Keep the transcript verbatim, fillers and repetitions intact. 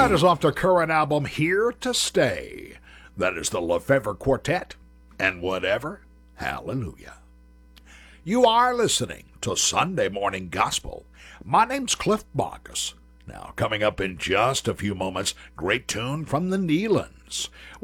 That is off the current album Here to Stay. That is the Lefevre Quartet and Whatever. Hallelujah. You are listening to Sunday Morning Gospel. My name's Cliff Marcus. Now, coming up in just a few moments, great tune from the Nealons.